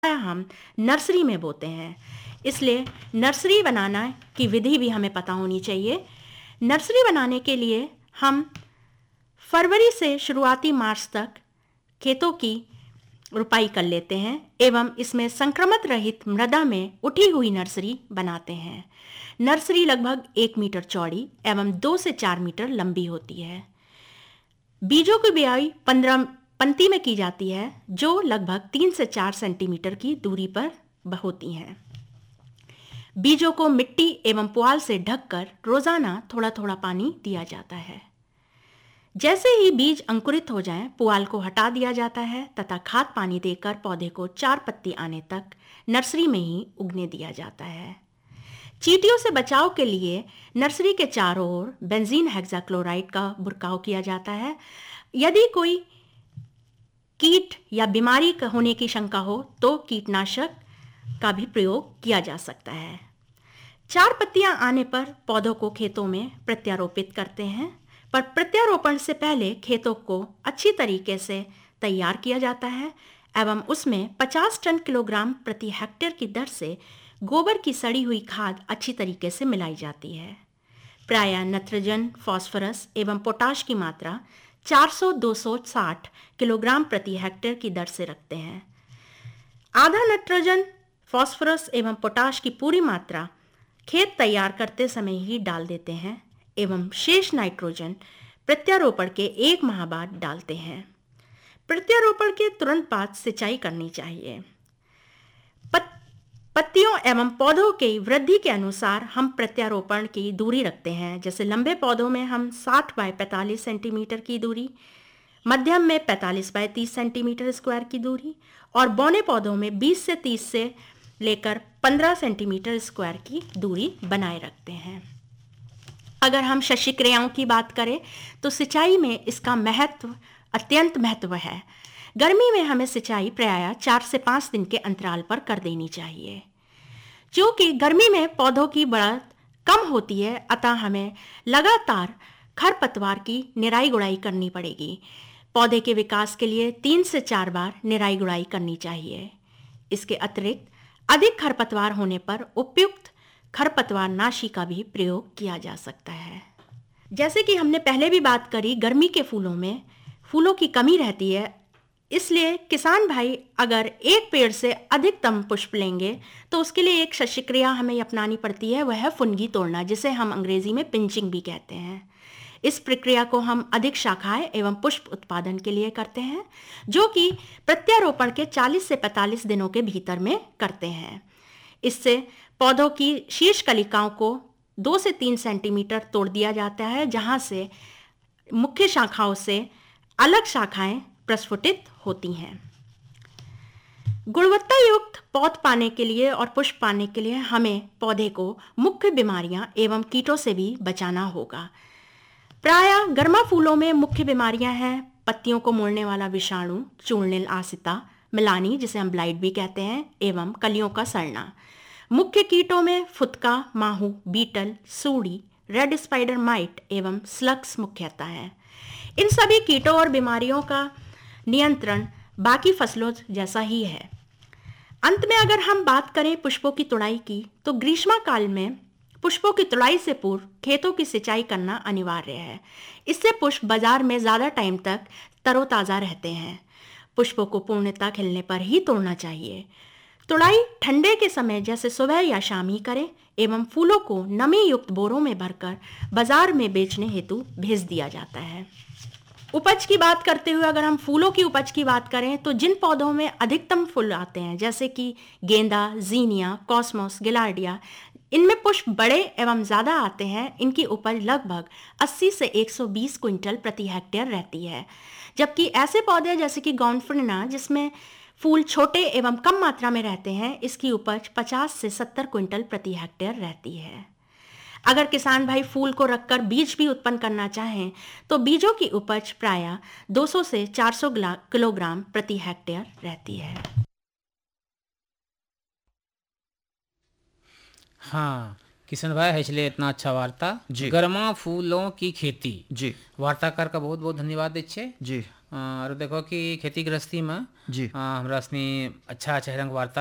हम नर्सरी में बोते हैं, इसलिए नर्सरी बनाना की विधि भी हमें पता होनी चाहिए। नर्सरी बनाने के लिए हम फरवरी से शुरुआती मार्च तक खेतों की रुपाई कर लेते हैं एवं इसमें संक्रमण रहित मृदा में उठी हुई नर्सरी बनाते हैं। नर्सरी लगभग 1 मीटर चौड़ी एवं 2 से 4 मीटर लंबी होती है। बीजों की बुआई 15 पंक्ति में की जाती है, जो लगभग 3 से 4 सेंटीमीटर की दूरी पर होती हैं। बीजों को मिट्टी एवं पुआल से ढककर रोजाना थोड़ा थोड़ा पानी दिया जाता है। जैसे ही बीज अंकुरित हो जाएं, पुआल को हटा दिया जाता है तथा खाद पानी देकर पौधे को 4 पत्ती आने तक नर्सरी में ही उगने दिया जाता है। चींटियों से बचाव के लिए नर्सरी के चारों ओर बेंजीन हेक्साक्लोराइड का बुरकाव किया जाता है। यदि कोई कीट या बीमारी होने की शंका हो तो कीटनाशक का भी प्रयोग किया जा सकता है। 4 पत्तियां आने पर पौधों को खेतों में प्रत्यारोपित करते हैं, पर प्रत्यारोपण से पहले खेतों को अच्छी तरीके से तैयार किया जाता है एवं उसमें 50 टन किलोग्राम प्रति हेक्टेयर की दर से गोबर की सड़ी हुई खाद अच्छी तरीके से मिलाई जाती है। प्रायः नाइट्रोजन, फास्फोरस एवं पोटाश की मात्रा 400-260 किलोग्राम प्रति हेक्टेयर की दर से रखते हैं। आधा नाइट्रोजन, फास्फोरस एवं पोटाश की पूरी मात्रा खेत तैयार करते समय ही डाल देते हैं एवं शेष नाइट्रोजन प्रत्यारोपण के 1 माह बाद डालते हैं। प्रत्यारोपण के तुरंत बाद सिंचाई करनी चाहिए। पत्तियों एवं पौधों की वृद्धि के अनुसार हम प्रत्यारोपण की दूरी रखते हैं। जैसे लंबे पौधों में हम 60 बाय 45 सेंटीमीटर की दूरी, मध्यम में 45 बाय 30 सेंटीमीटर स्क्वायर की दूरी और बौने पौधों में 20 से 30 से लेकर 15 सेंटीमीटर स्क्वायर की दूरी बनाए रखते हैं। अगर हम शस्य क्रियाओं की बात करें तो सिंचाई में इसका महत्व अत्यंत महत्व है। गर्मी में हमें सिंचाई प्रायः 4 से 5 दिन के अंतराल पर कर देनी चाहिए। क्योंकि गर्मी में पौधों की बढ़त कम होती है, अतः हमें लगातार खरपतवार की निराई गुड़ाई करनी पड़ेगी। पौधे के विकास के लिए 3 से 4 बार निराई गुड़ाई करनी चाहिए। इसके अतिरिक्त अधिक खरपतवार होने पर उपयुक्त खरपतवार नाशी का भी प्रयोग किया जा सकता है। जैसे कि हमने पहले भी बात करी, गर्मी के फूलों में फूलों की कमी रहती है, इसलिए किसान भाई अगर एक पेड़ से अधिकतम पुष्प लेंगे तो उसके लिए एक शस्य क्रिया हमें अपनानी पड़ती है, वह है फुनगी तोड़ना, जिसे हम अंग्रेजी में पिंचिंग भी कहते हैं। इस प्रक्रिया को हम अधिक शाखाएं एवं पुष्प उत्पादन के लिए करते हैं, जो कि प्रत्यारोपण के 40 से 45 दिनों के भीतर में करते हैं। इससे पौधों की शीर्ष कलिकाओं को 2 से 3 सेंटीमीटर तोड़ दिया जाता है, जहां से मुख्य शाखाओं से अलग शाखाएं प्रस्फुटित होती हैं। गुणवत्ता युक्त पौध पाने के लिए और पुष्प पाने के लिए हमें पौधे को मुख्य बीमारियां एवं कीटों से भी बचाना होगा। प्रायः गर्मा फूलों में मुख्य बीमारियां हैं पत्तियों को मोड़ने वाला विषाणु, चूर्णिल आसिता, मिलानी जिसे हम ब्लाइट भी कहते हैं, एवं कलियों का सड़ना। मुख्य कीटों में फुदका, माहू, beetle, Sudi, red spider mite एवं स्लग्स मुख्यतः है। इन सभी कीटों और बीमारियों का नियंत्रण बाकी फसलों जैसा ही है। अंत में अगर हम बात करें पुष्पों की तुड़ाई की, तो ग्रीष्मकाल में पुष्पों की तुड़ाई से पूर्व खेतों की सिंचाई करना अनिवार्य है। इससे पुष्प बाजार में ज़्यादा टाइम तक तरोताज़ा रहते हैं। पुष्पों को पूर्णतः खिलने पर ही तोड़ना चाहिए। तुड़ाई ठंडे के समय जैसे सुबह या शाम ही करें एवं फूलों को नमी युक्त बोरों में भरकर बाजार में बेचने हेतु भेज दिया जाता है। उपज की बात करते हुए अगर हम फूलों की उपज की बात करें तो जिन पौधों में अधिकतम फूल आते हैं, जैसे कि गेंदा, जीनिया, कॉस्मोस, गिलार्डिया, इनमें पुष्प बड़े एवं ज़्यादा आते हैं। इनकी उपज लगभग 80 से 120 क्विंटल प्रति हेक्टेयर रहती है। जबकि ऐसे पौधे जैसे कि गॉन्फ्रेना, जिसमें फूल छोटे एवं कम मात्रा में रहते हैं, इसकी उपज 50 से 70 क्विंटल प्रति हेक्टेयर रहती है। अगर किसान भाई फूल को रखकर बीज भी उत्पन्न करना चाहें तो बीजों की उपज प्रायः 200 से 400 किलोग्राम प्रति हेक्टेयर रहती है। हाँ किशन भाई, है इसलिए इतना अच्छा वार्ता जी। गर्मा फूलों की खेती जी वार्ताकार का बहुत बहुत धन्यवाद दीजिए जी। और देखो कि खेती गृहस्थी में जी हमरा सनी अच्छा अच्छा रंग वार्ता